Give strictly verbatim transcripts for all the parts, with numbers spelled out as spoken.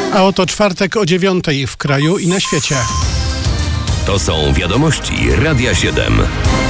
A oto czwartek o dziewiątej w kraju i na świecie. To są wiadomości Radia siedem.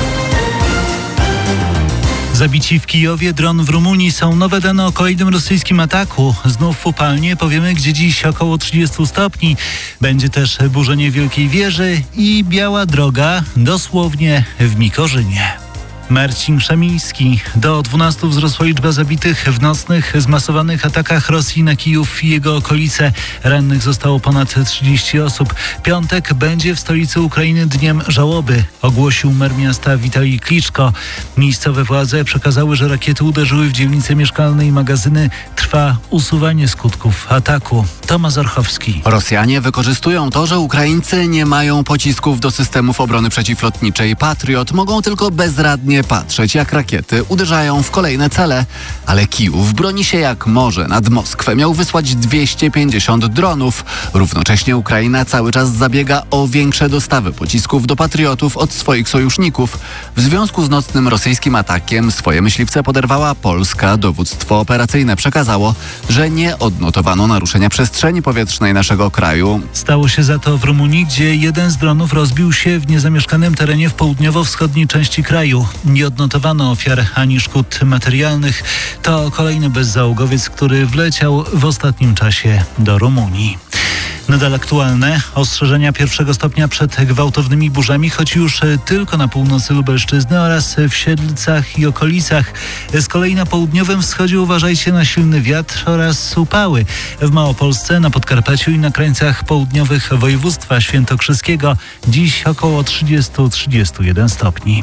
Zabici w Kijowie, dron w Rumunii, są nowe dane o kolejnym rosyjskim ataku. Znów w upalnie, powiemy, gdzie dziś około trzydzieści stopni. Będzie też burzenie Wielkiej Wieży i biała droga, dosłownie w Mikorzynie. Marcin Szamiński. Do dwunastu wzrosła liczba zabitych w nocnych, zmasowanych atakach Rosji na Kijów i jego okolice. Rannych zostało ponad trzydzieści osób. Piątek będzie w stolicy Ukrainy dniem żałoby, ogłosił mer miasta Witalij Kliczko. Miejscowe władze przekazały, że rakiety uderzyły w dzielnice mieszkalne i magazyny. Trwa usuwanie skutków ataku. Tomasz Orchowski. Rosjanie wykorzystują to, że Ukraińcy nie mają pocisków do systemów obrony przeciwlotniczej Patriot. Mogą tylko bezradnie patrzeć, jak rakiety uderzają w kolejne cele. Ale Kijów broni się jak może. Nad Moskwę miał wysłać dwieście pięćdziesiąt dronów. Równocześnie Ukraina cały czas zabiega o większe dostawy pocisków do Patriotów od swoich sojuszników. W związku z nocnym rosyjskim atakiem swoje myśliwce poderwała Polska. Dowództwo operacyjne przekazało, że nie odnotowano naruszenia przestrzeni powietrznej naszego kraju. Stało się za to w Rumunii, gdzie jeden z dronów rozbił się w niezamieszkanym terenie w południowo-wschodniej części kraju. Nie odnotowano ofiar ani szkód materialnych. To kolejny bezzałogowiec, który wleciał w ostatnim czasie do Rumunii. Nadal aktualne ostrzeżenia pierwszego stopnia przed gwałtownymi burzami, choć już tylko na północy Lubelszczyzny oraz w Siedlcach i okolicach. Z kolei na południowym wschodzie uważajcie na silny wiatr oraz upały. W Małopolsce, na Podkarpaciu i na krańcach południowych województwa świętokrzyskiego dziś około trzydzieści do trzydziestu jeden stopni.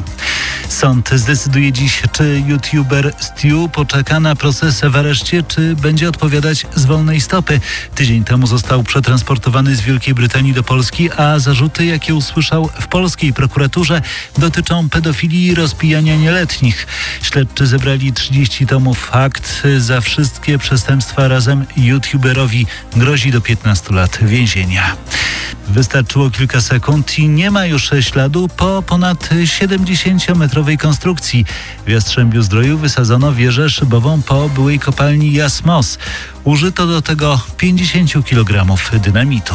Sąd zdecyduje dziś, czy youtuber Stu poczeka na proces w areszcie, czy będzie odpowiadać z wolnej stopy. Tydzień temu został przetransportowany z Wielkiej Brytanii do Polski, a zarzuty, jakie usłyszał w polskiej prokuraturze, dotyczą pedofilii i rozpijania nieletnich. Śledczy zebrali trzydzieści tomów akt. Za wszystkie przestępstwa razem youtuberowi grozi do piętnastu lat więzienia. Wystarczyło kilka sekund i nie ma już śladu po ponad siedemdziesięciometrowej konstrukcji. W Jastrzębiu Zdroju wysadzono wieżę szybową po byłej kopalni Jasmos. Użyto do tego pięćdziesiąt kilogramów dynamitu.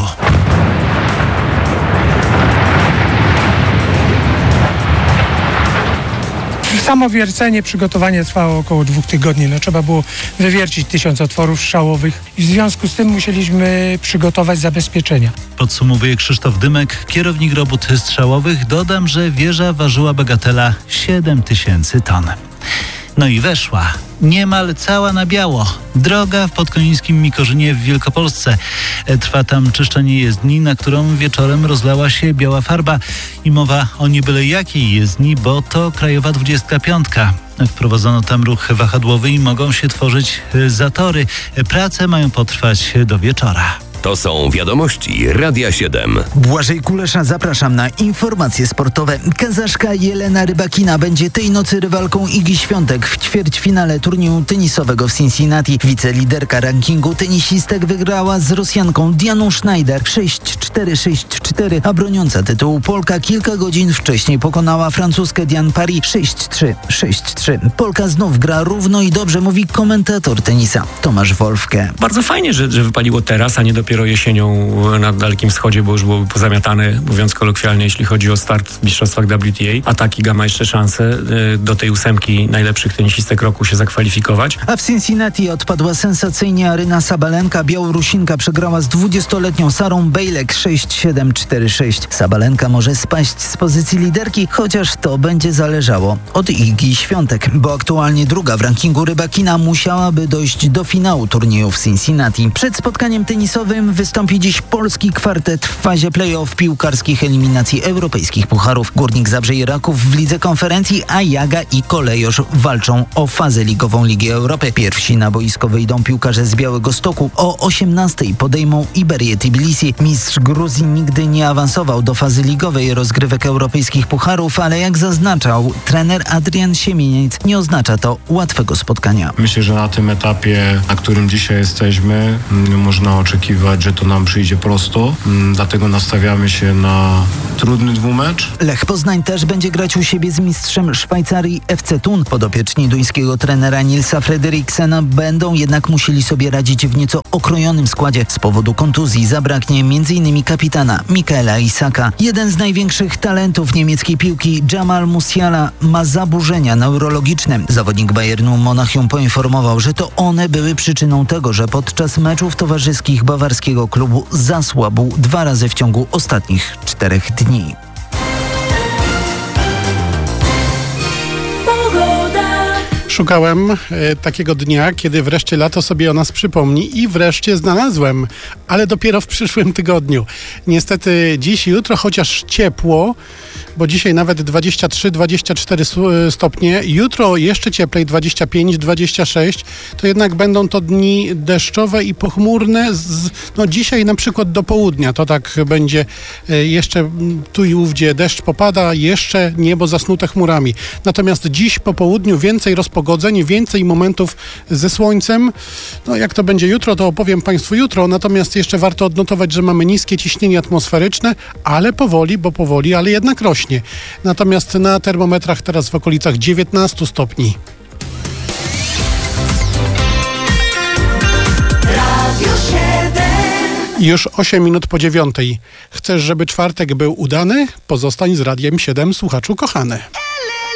Samo wiercenie, przygotowanie trwało około dwóch tygodni. No, trzeba było wywiercić tysiąc otworów strzałowych i w związku z tym musieliśmy przygotować zabezpieczenia. Podsumowuje Krzysztof Dymek, kierownik robót strzałowych. Dodam, że wieża ważyła bagatela siedem tysięcy ton. No i weszła. Niemal cała na biało. Droga w podkonińskim Mikorzynie w Wielkopolsce. Trwa tam czyszczenie jezdni, na którą wieczorem rozlała się biała farba. I mowa o nie byle jakiej jezdni, bo to Krajowa dwudziestka piątka. Wprowadzono tam ruch wahadłowy i mogą się tworzyć zatory. Prace mają potrwać do wieczora. To są wiadomości Radia siedem. Błażej Kulesza, zapraszam na informacje sportowe. Kazaszka Jelena Rybakina będzie tej nocy rywalką Igi Świątek w ćwierćfinale turnieju tenisowego w Cincinnati. Wiceliderka rankingu tenisistek wygrała z Rosjanką Dianą Schneider sześć cztery sześć cztery, a broniąca tytułu Polka kilka godzin wcześniej pokonała Francuzkę Diane Paris sześć trzy sześć trzy. Polka znów gra równo i dobrze, mówi komentator tenisa Tomasz Wolfke. Bardzo fajnie, że, że wypaliło teraz, a nie dopiero dopiero jesienią na Dalekim Wschodzie, bo już byłoby pozamiatane, mówiąc kolokwialnie, jeśli chodzi o start w mistrzostwach W T A. A Takiga ma jeszcze szansę do tej ósemki najlepszych tenisistek roku się zakwalifikować. A w Cincinnati odpadła sensacyjnie Aryna Sabalenka. Białorusinka przegrała z dwudziestoletnią Sarą Bejlek sześć siedem cztery sześć. Sabalenka może spaść z pozycji liderki, chociaż to będzie zależało od Igi Świątek, bo aktualnie druga w rankingu Rybakina musiałaby dojść do finału turnieju w Cincinnati. Przed spotkaniem tenisowym wystąpi dziś polski kwartet w fazie play-off piłkarskich eliminacji europejskich pucharów. Górnik Zabrze i Raków w Lidze Konferencji, a Jaga i Kolejosz walczą o fazę ligową Ligi Europy. Pierwsi na boisko wyjdą piłkarze z Białegostoku. O osiemnastej podejmą Iberię Tbilisi. Mistrz Gruzji nigdy nie awansował do fazy ligowej rozgrywek europejskich pucharów, ale jak zaznaczał trener Adrian Siemieniec, nie oznacza to łatwego spotkania. Myślę, że na tym etapie, na którym dzisiaj jesteśmy, można oczekiwać oczekiwać, że to nam przyjdzie prosto. Dlatego nastawiamy się na trudny dwumecz. Lech Poznań też będzie grać u siebie z mistrzem Szwajcarii F C Thun. Podopieczni duńskiego trenera Nilsa Fredriksena będą jednak musieli sobie radzić w nieco okrojonym składzie. Z powodu kontuzji zabraknie m.in. kapitana Mikaela Isaka. Jeden z największych talentów niemieckiej piłki, Jamal Musiala, ma zaburzenia neurologiczne. Zawodnik Bayernu Monachium poinformował, że to one były przyczyną tego, że podczas meczów towarzyskich bawarskiego klubu zasłabł dwa razy w ciągu ostatnich czterech dni. Szukałem e, takiego dnia, kiedy wreszcie lato sobie o nas przypomni i wreszcie znalazłem, ale dopiero w przyszłym tygodniu. Niestety dziś i jutro, chociaż ciepło, bo dzisiaj nawet dwadzieścia trzy dwadzieścia cztery stopnie, jutro jeszcze cieplej dwadzieścia pięć dwadzieścia sześć, to jednak będą to dni deszczowe i pochmurne. Z, no dzisiaj na przykład do południa to tak będzie, e, jeszcze tu i ówdzie deszcz popada, jeszcze niebo zasnute chmurami. Natomiast dziś po południu więcej rozpogodzeń, więcej momentów ze słońcem. No jak to będzie jutro, to opowiem Państwu jutro. Natomiast jeszcze warto odnotować, że mamy niskie ciśnienie atmosferyczne, ale powoli, bo powoli, ale jednak rośnie. Natomiast na termometrach teraz w okolicach dziewiętnaście stopni. Już osiem minut po dziewiątej. Chcesz, żeby czwartek był udany? Pozostań z Radiem siedem, słuchaczu kochany.